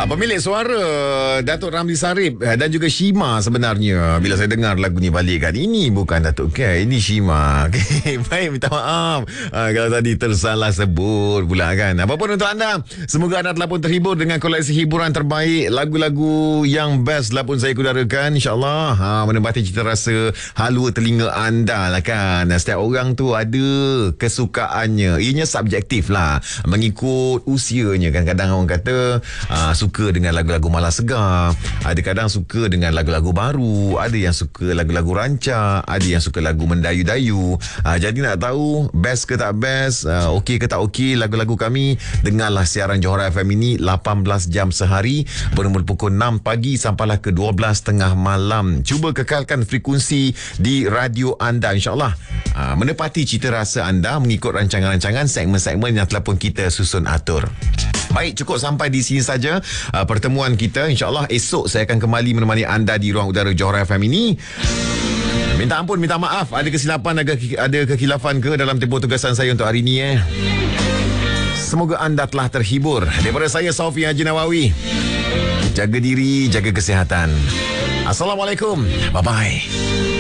Pemilik suara Datuk Ramli Sarip dan juga Shima sebenarnya. Bila saya dengar lagu ni balik kan, ini bukan Datuk K, ini Shima. Okay, baik, minta maaf kalau tadi tersalah sebut pula kan. Apapun untuk anda, semoga anda telah pun terhibur dengan koleksi hiburan terbaik, lagu-lagu yang best telah pun saya kudarakan, insyaAllah. Menempati cita rasa halua telinga anda lah kan. Setiap orang tu ada kesukaannya. Ianya subjektif lah, mengikut usianya kan. Kadang orang kata suka dengan lagu-lagu malas segar, ada kadang suka dengan lagu-lagu baru, ada yang suka lagu-lagu rancak, ada yang suka lagu mendayu-dayu. Jadi nak tahu best ke tak best, okey ke tak okey lagu-lagu kami, dengarlah siaran Johor FM ini 18 jam sehari, bermula pukul 6 pagi sampailah ke 12 tengah malam. Cuba kekalkan frekuensi di radio anda, insyaAllah menepati cita rasa anda mengikut rancangan-rancangan segmen-segmen yang telah pun kita susun atur. Baik, cukup sampai di sini saja pertemuan kita. InsyaAllah esok saya akan kembali menemani anda di ruang udara Johor FM ini. Minta ampun, minta maaf, ada kesilapan, ada kekhilafan ke dalam tempoh tugasan saya untuk hari ini. Semoga anda telah terhibur. Daripada saya, Sofi Haji Nawawi, jaga diri, jaga kesihatan. Assalamualaikum, bye-bye.